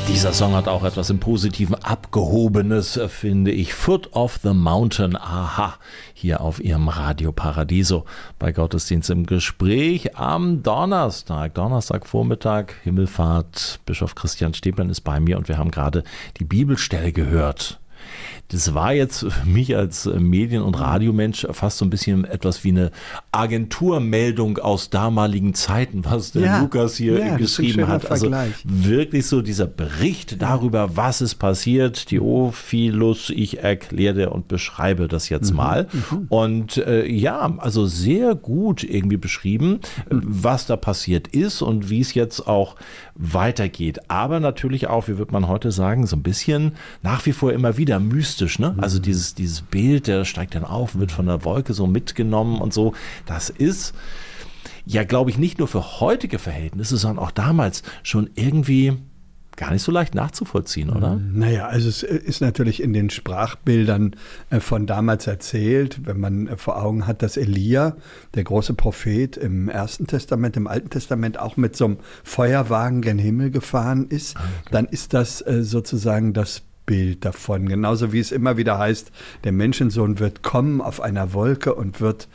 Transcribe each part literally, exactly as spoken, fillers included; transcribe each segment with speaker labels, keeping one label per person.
Speaker 1: Dieser Song hat auch etwas im Positiven Abgehobenes, finde ich. Foot of the Mountain, aha, hier auf Ihrem Radio Paradiso bei Gottesdienst im Gespräch am Donnerstag, Donnerstagvormittag, Himmelfahrt. Bischof Christian Steblein ist bei mir und wir haben gerade die Bibelstelle gehört. Das war jetzt für mich als Medien- und Radiomensch fast so ein bisschen etwas wie eine Agenturmeldung aus damaligen Zeiten, was der ja, Lukas hier ja, geschrieben hat. Also wirklich so dieser Bericht darüber, was ist passiert. Theophilus, ich erkläre und beschreibe das jetzt mhm, mal. Mhm. Und äh, ja, also sehr gut irgendwie beschrieben, mhm. was da passiert ist und wie es jetzt auch weitergeht. Aber natürlich auch, wie wird man heute sagen, so ein bisschen nach wie vor immer wieder mystisch, ne? Also dieses, dieses Bild, der steigt dann auf, wird von der Wolke so mitgenommen und so. Das ist ja, glaube ich, nicht nur für heutige Verhältnisse, sondern auch damals schon irgendwie gar nicht so leicht nachzuvollziehen, oder?
Speaker 2: Naja, also es ist natürlich in den Sprachbildern von damals erzählt, wenn man vor Augen hat, dass Elia, der große Prophet im Ersten Testament, im Alten Testament auch mit so einem Feuerwagen gen Himmel gefahren ist, okay. Dann ist das sozusagen das Bild davon. Genauso wie es immer wieder heißt, der Menschensohn wird kommen auf einer Wolke und wird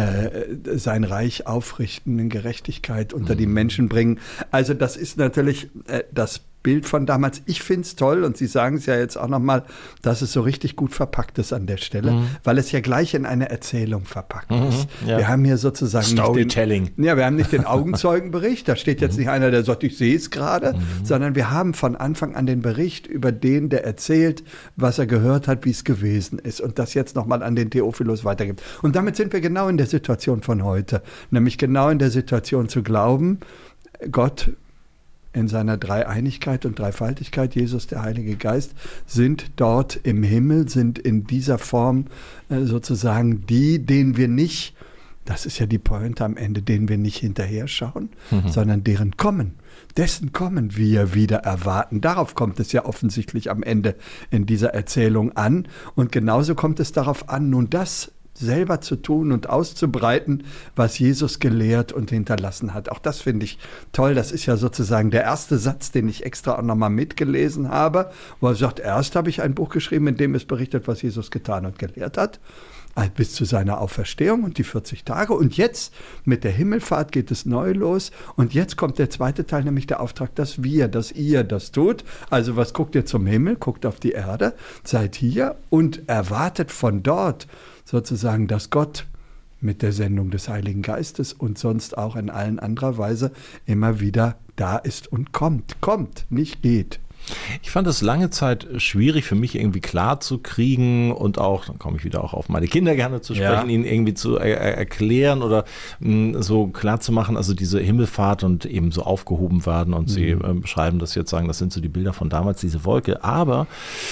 Speaker 2: äh, sein Reich aufrichten, in Gerechtigkeit unter mhm. die Menschen bringen. Also das ist natürlich äh, das Bild von damals. Ich finde es toll und Sie sagen es ja jetzt auch nochmal, dass es so richtig gut verpackt ist an der Stelle, mhm. weil es ja gleich in eine Erzählung verpackt mhm, ist. Ja. Wir haben hier sozusagen
Speaker 1: Storytelling.
Speaker 2: Nicht den, ja, wir haben nicht den Augenzeugenbericht, da steht jetzt mhm. nicht einer, der sagt, ich sehe es gerade, mhm. sondern wir haben von Anfang an den Bericht über den, der erzählt, was er gehört hat, wie es gewesen ist und das jetzt nochmal an den Theophilus weitergibt. Und damit sind wir genau in der Situation von heute, nämlich genau in der Situation zu glauben, Gott in seiner Dreieinigkeit und Dreifaltigkeit, Jesus, der Heilige Geist, sind dort im Himmel, sind in dieser Form äh, sozusagen die, denen wir nicht, das ist ja die Pointe am Ende, denen wir nicht hinterher schauen, mhm. sondern deren Kommen, dessen Kommen wir wieder erwarten. Darauf kommt es ja offensichtlich am Ende in dieser Erzählung an. Und genauso kommt es darauf an, nun das selber zu tun und auszubreiten, was Jesus gelehrt und hinterlassen hat. Auch das finde ich toll. Das ist ja sozusagen der erste Satz, den ich extra auch nochmal mitgelesen habe, wo er sagt, erst habe ich ein Buch geschrieben, in dem es berichtet, was Jesus getan und gelehrt hat, bis zu seiner Auferstehung und die vierzig Tage. Und jetzt mit der Himmelfahrt geht es neu los. Und jetzt kommt der zweite Teil, nämlich der Auftrag, dass wir, dass ihr das tut. Also was guckt ihr zum Himmel, guckt auf die Erde, seid hier und erwartet von dort sozusagen, dass Gott mit der Sendung des Heiligen Geistes und sonst auch in allen anderer Weise immer wieder da ist und kommt. Kommt, nicht geht.
Speaker 1: Ich fand es lange Zeit schwierig für mich irgendwie klar zu kriegen und auch, dann komme ich wieder auch auf meine Kinder gerne zu sprechen, ja. ihnen irgendwie zu er- erklären oder mh, so klar zu machen, also diese Himmelfahrt und eben so aufgehoben werden und mhm. sie äh, beschreiben das jetzt, sagen, das sind so die Bilder von damals, diese Wolke, aber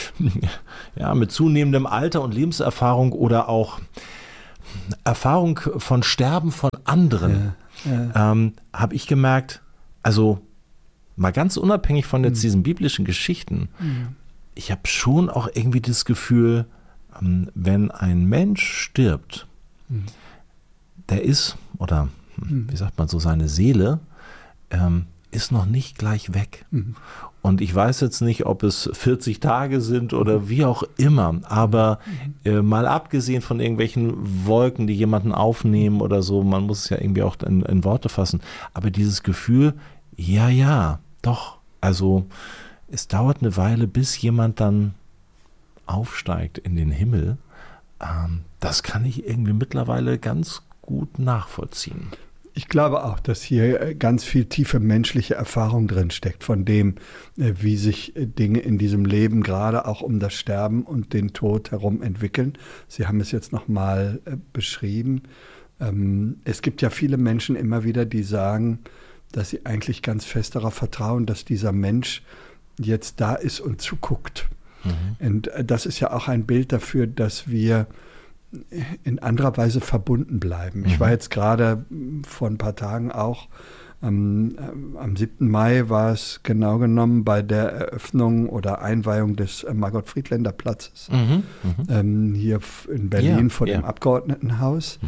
Speaker 1: ja, mit zunehmendem Alter und Lebenserfahrung oder auch Erfahrung von Sterben von anderen, ja. Ja. ähm, habe ich gemerkt, also mal ganz unabhängig von jetzt diesen biblischen Geschichten, mhm. ich habe schon auch irgendwie das Gefühl, wenn ein Mensch stirbt, mhm. der ist, oder mhm. wie sagt man so, seine Seele ähm, ist noch nicht gleich weg. Mhm. Und ich weiß jetzt nicht, ob es vierzig Tage sind oder wie auch immer, aber mhm. äh, mal abgesehen von irgendwelchen Wolken, die jemanden aufnehmen oder so, man muss es ja irgendwie auch in, in Worte fassen, aber dieses Gefühl, ja, ja, doch, also es dauert eine Weile, bis jemand dann aufsteigt in den Himmel. Ähm, das kann ich irgendwie mittlerweile ganz gut nachvollziehen.
Speaker 2: Ich glaube auch, dass hier ganz viel tiefe menschliche Erfahrung drin steckt, von dem, wie sich Dinge in diesem Leben gerade auch um das Sterben und den Tod herum entwickeln. Sie haben es jetzt nochmal beschrieben. Es gibt ja viele Menschen immer wieder, die sagen, dass sie eigentlich ganz fest darauf vertrauen, dass dieser Mensch jetzt da ist und zuguckt. Mhm. Und das ist ja auch ein Bild dafür, dass wir in anderer Weise verbunden bleiben. Mhm. Ich war jetzt gerade vor ein paar Tagen auch, ähm, am siebten Mai war es genau genommen bei der Eröffnung oder Einweihung des Margot-Friedländer Platzes, mhm. Mhm. Ähm, hier in Berlin ja, vor ja. dem Abgeordnetenhaus. Mhm.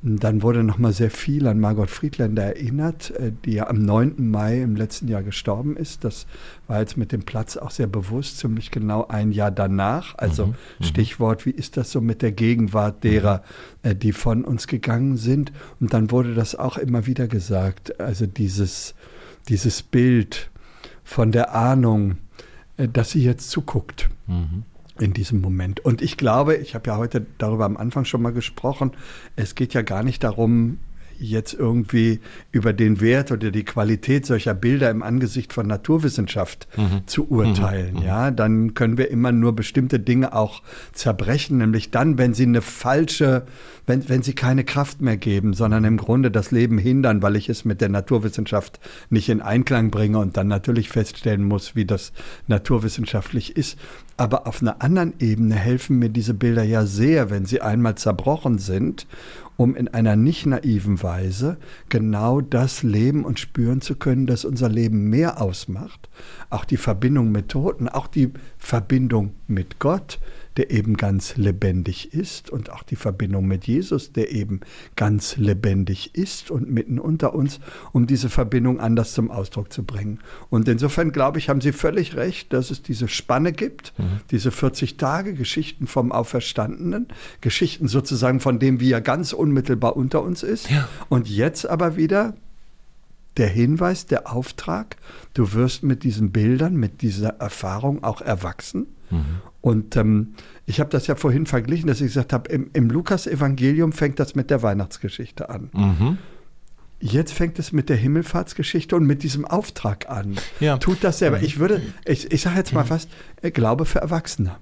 Speaker 2: Dann wurde nochmal sehr viel an Margot Friedländer erinnert, die ja am neunten Mai im letzten Jahr gestorben ist. Das war jetzt mit dem Platz auch sehr bewusst, ziemlich genau ein Jahr danach. Also mhm, Stichwort, wie ist das so mit der Gegenwart derer, die von uns gegangen sind? Und dann wurde das auch immer wieder gesagt, also dieses, dieses Bild von der Ahnung, dass sie jetzt zuguckt. Mhm. In diesem Moment. Und ich glaube, ich habe ja heute darüber am Anfang schon mal gesprochen, es geht ja gar nicht darum, jetzt irgendwie über den Wert oder die Qualität solcher Bilder im Angesicht von Naturwissenschaft mhm. zu urteilen. Mhm. Ja, dann können wir immer nur bestimmte Dinge auch zerbrechen, nämlich dann, wenn sie eine falsche, wenn, wenn sie keine Kraft mehr geben, sondern im Grunde das Leben hindern, weil ich es mit der Naturwissenschaft nicht in Einklang bringe und dann natürlich feststellen muss, wie das naturwissenschaftlich ist. Aber auf einer anderen Ebene helfen mir diese Bilder ja sehr, wenn sie einmal zerbrochen sind, um in einer nicht naiven Weise genau das leben und spüren zu können, das unser Leben mehr ausmacht. Auch die Verbindung mit Toten, auch die Verbindung mit Gott, der eben ganz lebendig ist, und auch die Verbindung mit Jesus, der eben ganz lebendig ist und mitten unter uns, um diese Verbindung anders zum Ausdruck zu bringen. Und insofern, glaube ich, haben Sie völlig recht, dass es diese Spanne gibt, mhm. diese vierzig Tage, Geschichten vom Auferstandenen, Geschichten sozusagen von dem, wie er ganz unmittelbar unter uns ist. Ja. Und jetzt aber wieder der Hinweis, der Auftrag, du wirst mit diesen Bildern, mit dieser Erfahrung auch erwachsen. Mhm. Und ähm, ich habe das ja vorhin verglichen, dass ich gesagt habe, im, im Lukas-Evangelium fängt das mit der Weihnachtsgeschichte an. Mhm. Jetzt fängt es mit der Himmelfahrtsgeschichte und mit diesem Auftrag an. Ja. Tut das selber. Ich würde, ich, ich sage jetzt mal fast, Glaube für Erwachsene.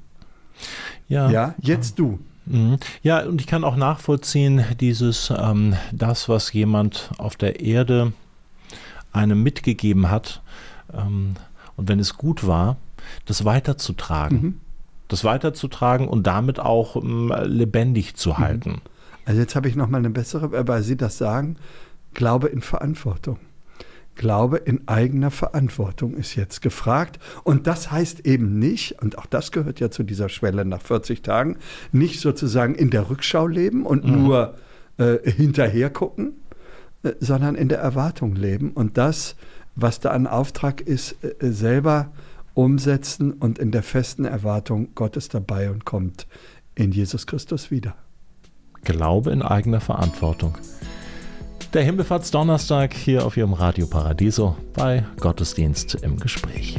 Speaker 1: Ja,
Speaker 2: ja jetzt du.
Speaker 1: Ja, und ich kann auch nachvollziehen, dieses, ähm, das, was jemand auf der Erde einem mitgegeben hat, ähm, und wenn es gut war, das weiterzutragen. Mhm. Das weiterzutragen und damit auch ähm, lebendig zu halten.
Speaker 2: Also jetzt habe ich noch mal eine bessere, weil Sie das sagen, Glaube in Verantwortung. Glaube in eigener Verantwortung ist jetzt gefragt. Und das heißt eben nicht, und auch das gehört ja zu dieser Schwelle nach vierzig Tagen, nicht sozusagen in der Rückschau leben und mhm. nur äh, hinterher gucken, äh, sondern in der Erwartung leben. Und das, was da ein Auftrag ist, äh, selber umsetzen und in der festen Erwartung, Gott ist dabei und kommt in Jesus Christus wieder.
Speaker 1: Glaube in eigener Verantwortung. Der Himmelfahrtsdonnerstag hier auf Ihrem Radio Paradiso bei Gottesdienst im Gespräch.